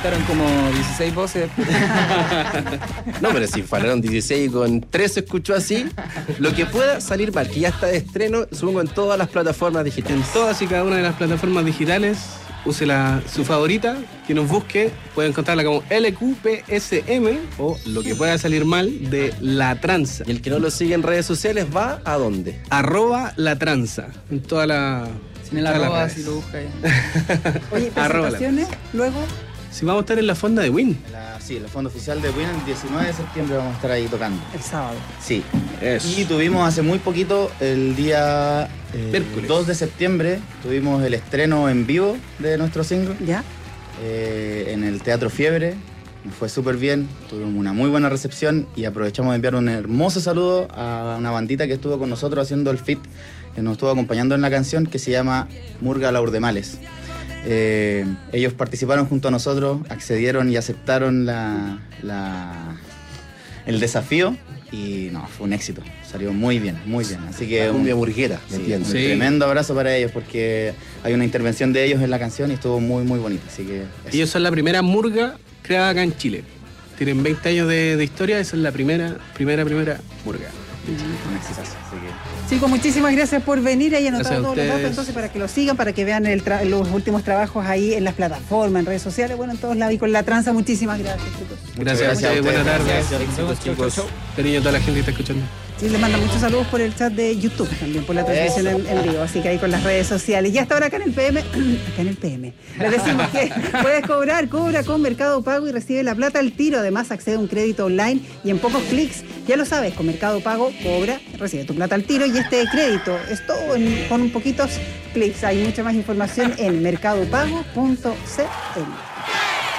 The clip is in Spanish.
faltaron como 16 voces. No, pero si faltaron 16 y con 3 se escuchó así, lo que pueda salir mal, que ya está de estreno, supongo en todas las plataformas digitales. En todas y cada una de las plataformas digitales, use su favorita, que nos busque, puede encontrarla como LQPSM o lo que pueda salir mal de La Tranza. Y el que no lo sigue en redes sociales va ¿a dónde? @La Tranza. En toda la. Sin el arroba, si lo busca ahí. Oye, Arroba presentaciones, luego. Si vamos a estar en la fonda de Win. Sí, la fonda oficial de Win el 19 de septiembre vamos a estar ahí tocando. El sábado. Sí. Eso. Y tuvimos hace muy poquito, el día Miércoles. 2 de septiembre, tuvimos el estreno en vivo de nuestro single ¿Ya? en el Teatro Fiebre. Nos fue súper bien, tuvimos una muy buena recepción y aprovechamos de enviar un hermoso saludo a una bandita que estuvo con nosotros haciendo el feat, que nos estuvo acompañando en la canción, que se llama Murga Laurdemales. Ellos participaron junto a nosotros, accedieron y aceptaron el desafío y no, fue un éxito, salió muy bien, así que La cumbia murguera, me sí, entiendo. un Sí. tremendo abrazo para ellos porque hay una intervención de ellos en la canción y estuvo muy bonita, así que eso. Ellos son la primera murga creada acá en Chile. Tienen 20 años de historia, esa es la primera murga. Un exitazo, así que Chicos, muchísimas gracias por venir. Ahí Gracias a anotado todos los datos, ustedes. entonces, para que lo sigan, para que vean los últimos trabajos ahí en las plataformas, en redes sociales, bueno, en todos lados y con La Tranza. Muchísimas gracias, chicos. Gracias a ustedes, a buenas ustedes. tardes. Éxitos, chicos. Cariño a toda la gente que está escuchando. Sí, les mando muchos saludos por el chat de YouTube también, por la transmisión en vivo, así que ahí con las redes sociales. Y hasta ahora acá en el PM, les decimos que puedes cobra con Mercado Pago y recibe la plata al tiro. Además, accede a un crédito online y en pocos clics. Ya lo sabes, con Mercado Pago cobra, recibe tu plata al tiro y este crédito es todo con un poquitos clics. Hay mucha más información en mercadopago.cl.